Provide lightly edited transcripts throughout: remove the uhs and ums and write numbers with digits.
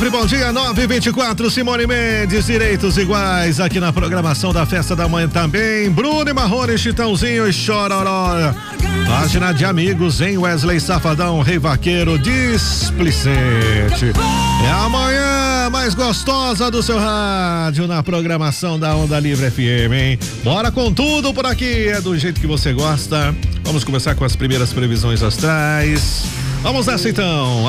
bom dia, 9h24, Simone Mendes, direitos iguais, aqui na programação da Festa da Manhã também, Bruno e Marrone, Chitãozinho e Chororó. Página de amigos, em Wesley Safadão, Rei Vaqueiro, Displicente. É a manhã mais gostosa do seu rádio, na programação da Onda Livre FM, hein? Bora com tudo por aqui, é do jeito que você gosta. Vamos começar com as primeiras previsões astrais. Vamos nessa então,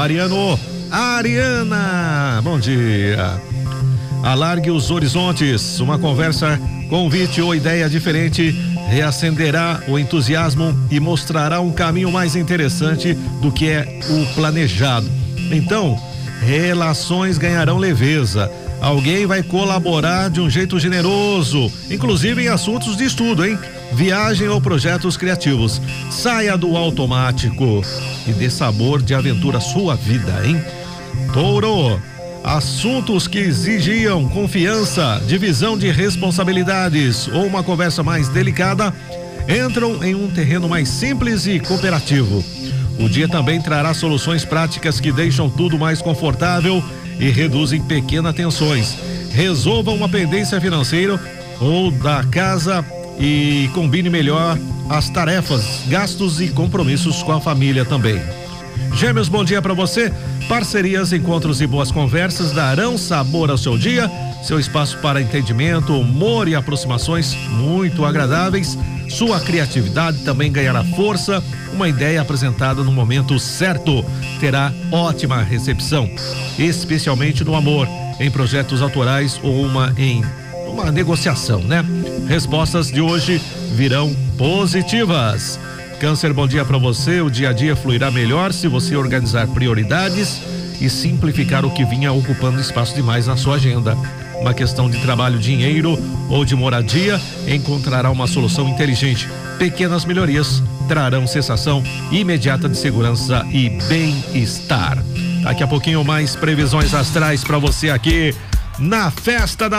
Ariana, bom dia. Alargue os horizontes, uma conversa, convite ou ideia diferente reacenderá o entusiasmo e mostrará um caminho mais interessante do que é o planejado. Então, relações ganharão leveza. Alguém vai colaborar de um jeito generoso, inclusive em assuntos de estudo, hein? Viagem ou projetos criativos. Saia do automático e dê sabor de aventura à sua vida, hein? Touro, assuntos que exigiam confiança, divisão de responsabilidades ou uma conversa mais delicada entram em um terreno mais simples e cooperativo. O dia também trará soluções práticas que deixam tudo mais confortável e reduzem pequenas tensões. Resolva uma pendência financeira ou da casa e combine melhor as tarefas, gastos e compromissos com a família também. Gêmeos, bom dia para você. Parcerias, encontros e boas conversas darão sabor ao seu dia. Seu espaço para entendimento, humor e aproximações muito agradáveis. Sua criatividade também ganhará força. Uma ideia apresentada no momento certo terá ótima recepção, especialmente no amor, em projetos autorais ou uma negociação, né? Respostas de hoje virão positivas. Câncer, bom dia para você. O dia a dia fluirá melhor se você organizar prioridades e simplificar o que vinha ocupando espaço demais na sua agenda. Uma questão de trabalho, dinheiro ou de moradia encontrará uma solução inteligente. Pequenas melhorias trarão sensação imediata de segurança e bem-estar. Daqui a pouquinho mais previsões astrais para você aqui na Festa da